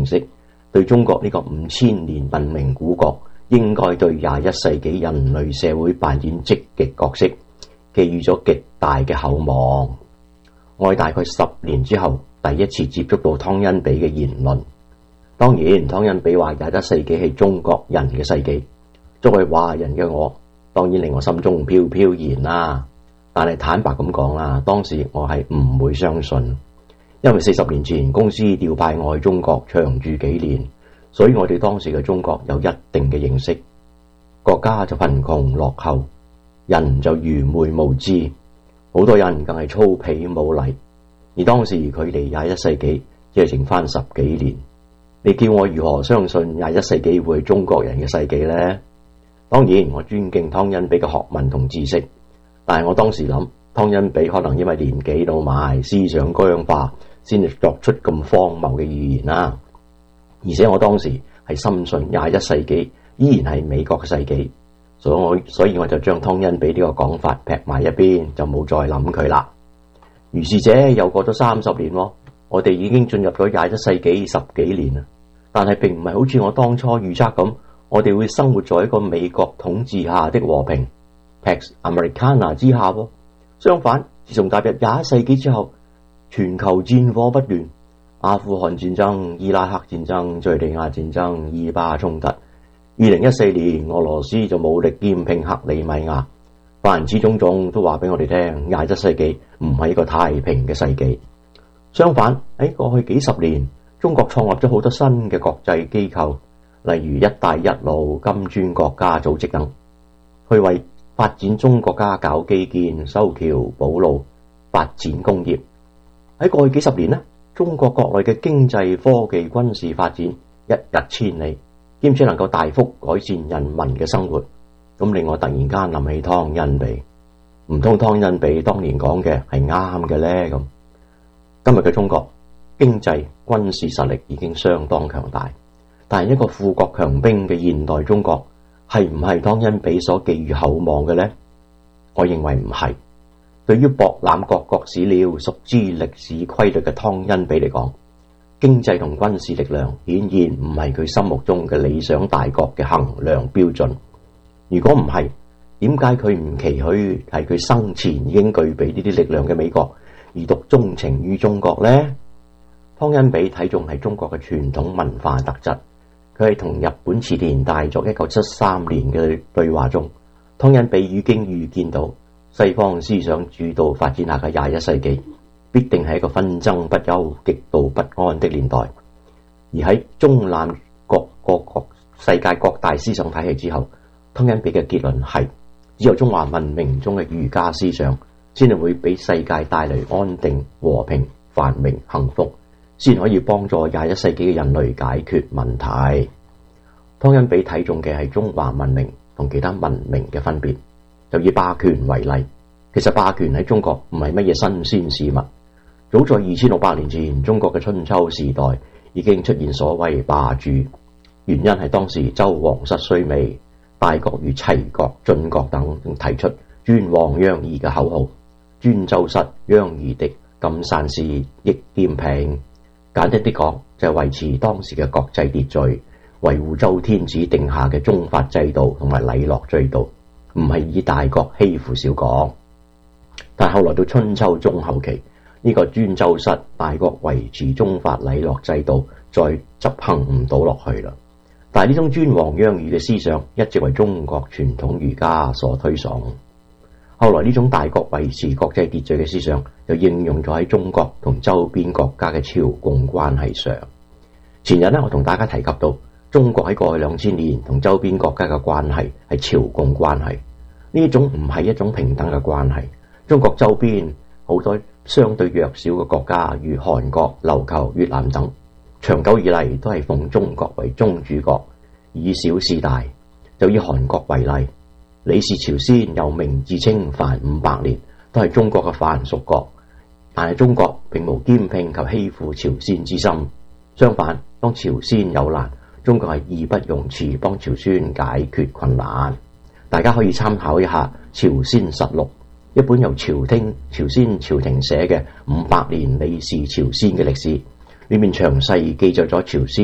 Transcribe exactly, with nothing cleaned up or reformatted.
認識，對中國呢個五千年文明古國應該對廿一世紀人類社會扮演積極角色，寄予咗極大嘅厚望。我喺大概十年之後第一次接觸到湯恩比嘅言論。當然，湯恩比話廿一世紀係中國人嘅世紀，作為華人嘅我，當然令我心中飄飄然啦。但係坦白咁講啦，當時我係唔會相信，因為四十年前公司調派我去中國長住幾年，所以我哋當時嘅中國有一定嘅認識。國家就貧窮落後，人就愚昧無知，好多人更係粗鄙無禮。而當時距離廿一世紀只係剩翻十幾年，你叫我如何相信廿一世紀會係中國人嘅世紀呢？當然，我尊敬湯恩比嘅學問同知識，但係我當時諗，湯恩比可能因為年紀老邁、思想僵化，先至作出咁荒謬嘅預言啦。而且我當時係深信廿一世紀依然係美國嘅世紀，所以我所以我就將湯恩比呢個講法劈埋一邊，就冇再諗佢啦。如是者又過咗三十年，我哋已經進入咗廿一世紀十幾年啦。但係並唔係好似我當初預測咁，我哋會生活在一個美國統治下的和平 Pax Americana 之下。相反，自從踏入廿一世紀之後，全球戰火不斷，阿富汗戰爭、伊拉克戰爭、敘利亞戰爭、以巴衝突。二零一四年，俄羅斯就武力兼併克里米亞。凡此種種都話俾我哋聽，廿一世紀唔係一個太平嘅世紀。相反，喺過去幾十年，中國創立咗好多新嘅國際機構，例如一帶一路、金磚國家組織等，去為發展中國家搞基建、修橋補路、發展工業。喺過去幾十年呢，中國國內嘅經濟、科技、軍事發展一日千里，兼且能夠大幅改善人民嘅生活。咁令我突然間諗起湯恩比，唔通湯恩比當年講嘅係啱嘅呢？咁今日嘅中國經濟、軍事實力已經相當強大，但係一個富國強兵嘅現代中國係唔係湯恩比所寄予厚望嘅呢？我認為唔係。對於博覽各國史料、熟知歷史規律嘅湯恩比嚟講，經濟同軍事力量顯然唔係佢心目中嘅理想大國嘅衡量標準。如果唔係，點解佢唔期許係佢生前已經具備呢啲力量嘅美國，而獨鍾情於中國呢？湯恩比睇重係中國嘅傳統文化特質。佢係同日本池田大作一九七三年嘅對話中，湯恩比已經預見到西方思想主導發展下嘅廿一世紀必定係一個紛爭不休、極度不安的年代。而喺中南各個國世界各大思想體系之後，湯恩比嘅結論係，只有中華文明中嘅儒家思想先係會俾世界帶嚟安定、和平、繁榮、幸福，先可以幫助廿一世紀嘅人類解決問題。湯恩比睇重嘅係中華文明同其他文明嘅分別。就以霸權為例，其實霸權喺中國唔係乜嘢新鮮事物。早在二千六百年前，中國嘅春秋時代已經出現所謂霸主，原因係當時周王室衰微，大國如齊國、晉國等提出尊王攘夷嘅口號，尊周室、攘夷狄、禁散士、益兼平。簡單啲講，就係維持當時嘅國際秩序，維護周天子定下嘅宗法制度同埋禮樂制度，唔係以大國欺負小國。但後來到春秋中後期，呢、這個尊周室、大國維持宗法禮樂制度再執行唔到落去啦。但係呢種尊王攘夷嘅思想一直為中國傳統儒家所推崇。後來呢種大國維持國際秩序嘅思想就應用咗喺中國同周邊國家嘅朝貢關係上。前日呢，我同大家提及到中國喺過去兩千年同周邊國家嘅關係係朝貢關係，呢種唔係一種平等嘅關係。中國周邊好多相對弱小嘅國家，如韓國、琉球、越南等，長久以嚟都係奉中國為宗主國，以小事大。就以韓國為例，李氏朝鮮由明至清凡五百年，都係中國嘅藩屬國，但係中國並無兼併及欺負朝鮮之心。相反，當朝鮮有難，中國係義不容辭幫朝鮮解決困難。大家可以參考一下《朝鮮實錄》，一本由朝廷朝鮮朝廷寫嘅五百年李氏朝鮮嘅歷史，裏面詳細記載咗朝鮮